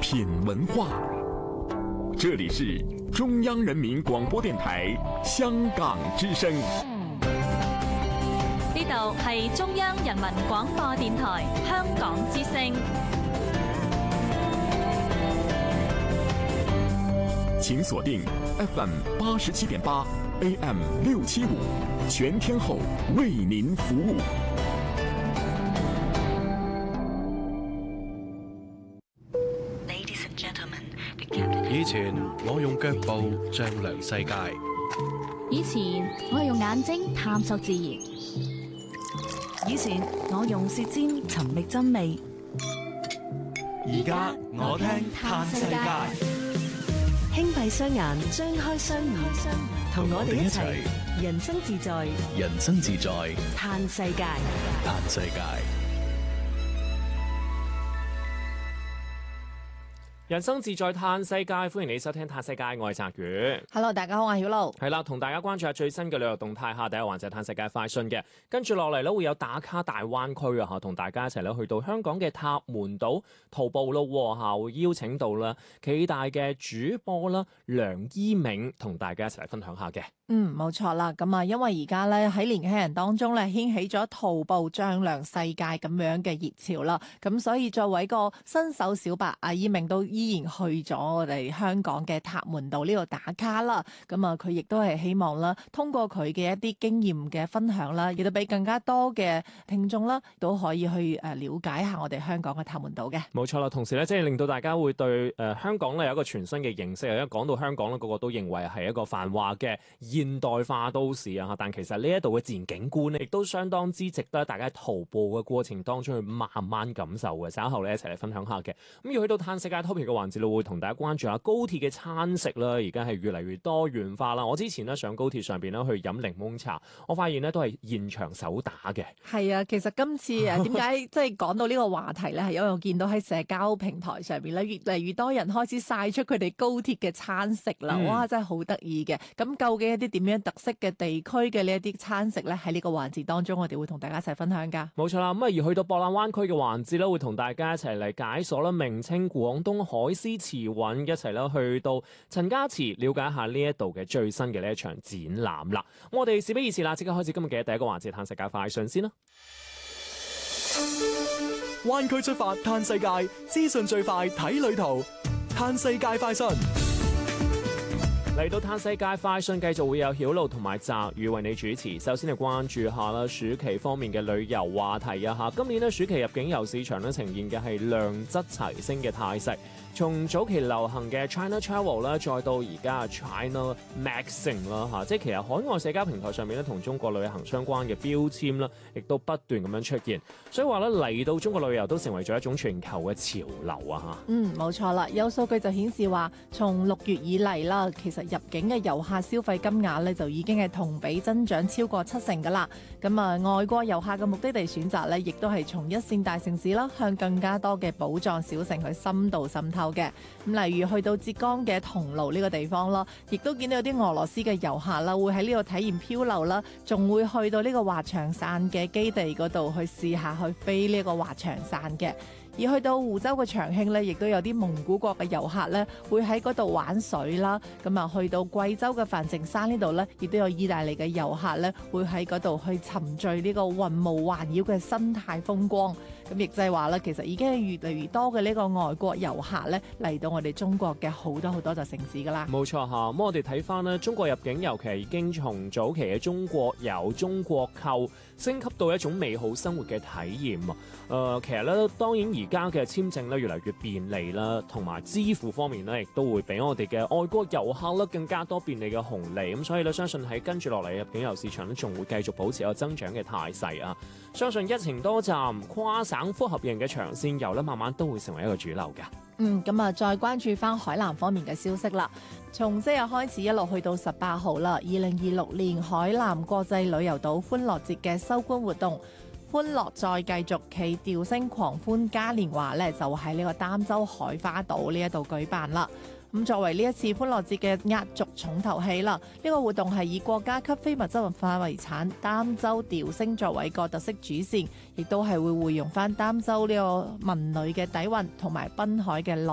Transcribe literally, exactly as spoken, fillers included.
品文化。这里是中央人民廣播電台香港之聲。 呢度係中央人民廣播電台香港之聲。 請鎖定 F M 八十七點八 A M 六七五，全天候為您服務。 以前我用腳步丈量世界， 以前我係用眼睛探索自然， 以前我用舌尖尋覓真味， 而家我聽嘆世界。 輕閉雙眼，張開雙耳，同我哋一齊人生自在， 人生自在嘆世界， 嘆世界。 人生自在嘆世界，歡迎你收聽嘆世界，我係澤宇。 Hello， 大家好，我係曉露。 係啦，同大家關注下最新嘅旅遊動態下，第一環就係嘆世界快訊嘅，跟住落嚟咧會有打卡大灣區啊，吓同大家一齊咧去到香港嘅塔門島徒步咯，吓會邀請到啦暨大嘅主播啦梁依銘同大家一齊嚟分享下嘅。 嗯，冇錯啦。咁啊，因為而家咧喺年輕人當中咧掀起咗徒步丈量世界咁樣嘅熱潮啦。咁所以作為一個新手小白，阿依銘都依然去咗我哋香港嘅塔門島呢度打卡啦。咁啊，佢亦都係希望啦，通過佢嘅一啲經驗嘅分享啦，亦都俾更加多嘅聽眾啦，都可以去誒了解下我哋香港嘅塔門島嘅。 冇錯啦，同時咧即係令到大家會對誒、呃、香港咧有一個全新嘅認識。因為講到香港咧，個個都認為係一個繁華嘅現代化都市啊，但其實呢一度嘅自然景觀咧，亦都相當之值得大家徒步嘅過程當中去慢慢感受嘅。稍後咧一齊嚟分享下嘅。咁要去到嘆世界 topic 嘅環節，會同大家關注下高鐵嘅餐食啦。而家係越嚟越多元化啦。我之前咧上高鐵上邊咧去飲檸檬茶，我發現咧都係現場手打嘅。 係啊，其實今次啊，點解即係講到呢個話題咧？係因為我見到喺社交平台上邊咧，越嚟越多人開始晒出佢哋高鐵嘅餐食啦。嗯、哇，真係好得意嘅。咁究竟一啲點樣特色嘅地區嘅呢一啲餐食咧，喺呢個環節當中，我哋會同大家一齊分享噶。 冇錯啦，咁啊而去到博覽灣區嘅環節咧，會同大家一齊嚟解鎖啦名稱廣東海獅慈韻，一齊咧去到陳家祠了解一下呢一度嘅最新嘅呢一場展覽啦。咁我哋事不宜遲啦，即刻開始今日嘅第一個環節，嘆世界快訊先啦。 灣區出發嘆世界，資訊最快睇旅途，嘆世界快訊。 嚟到嘆世界快訊，繼續會有曉露同埋澤宇為你主持。首先係關注下啦，暑期方面嘅旅遊話題啊吓。今年咧暑期入境遊市場咧呈現嘅係量質齊升嘅態勢。從早期流行嘅 China Travel 啦，再到而家 China Maxing 啦嚇，即係其實海外社交平台上面咧同中國旅行相關嘅標籤啦，亦都不斷咁樣出現。所以話咧嚟到中國旅遊都成為咗一種全球嘅潮流啊嚇。 嗯，冇錯啦，有數據就顯示話，從六月以嚟啦，其實入境嘅遊客消費金額咧就已經係同比增長超過七成噶啦。咁啊，外國遊客嘅目的地選擇咧，亦都係從一線大城市啦，向更加多嘅寶藏小城去深度滲透嘅。咁例如去到浙江嘅桐廬呢個地方咯，亦都見到有啲俄羅斯嘅遊客啦，會喺呢度體驗漂流啦，仲會去到呢個滑翔傘嘅基地嗰度去試下去飛呢個滑翔傘嘅。而去到湖州嘅長興咧，亦都有啲蒙古國嘅遊客咧，會喺嗰度玩水啦。咁啊，去到貴州嘅梵淨山呢度咧，亦都有意大利嘅遊客咧，會喺嗰度去沉醉呢個雲霧環繞嘅生態風光。咁亦即係話咧，其實已經係越嚟越多嘅呢個外國遊客咧嚟到我哋中國嘅好多好多座城市噶啦。 冇錯嚇，咁我哋睇翻咧，中國入境尤其已經從早期嘅中國遊、中國購升級到一種美好生活嘅體驗啊！誒、呃，其實咧，當然而家嘅簽證咧越嚟越便利啦，同埋支付方面咧，亦都會俾我哋嘅外國遊客咧更加多便利嘅紅利。咁所以咧，相信喺跟住落嚟入境遊市場咧，仲會繼續保持一個增長嘅態勢啊！相信一程多站、跨省複合型嘅長線遊咧，慢慢都會成為一個主流㗎。 嗯，咁啊，再關注翻海南方面嘅消息啦。從即日開始一路去到十八號啦，二零二六年海南國際旅遊島歡樂節嘅收官活動，歡樂再繼續暨調升狂歡嘉年華咧，就喺呢個儋州海花島呢一度舉辦啦。咁作為呢一次歡樂節嘅壓軸重頭戲啦，呢個活動係以國家級非物質文化遺產儋州調升作為個特色主線，亦都係會會用翻儋州呢個文旅嘅底蘊同埋濱海嘅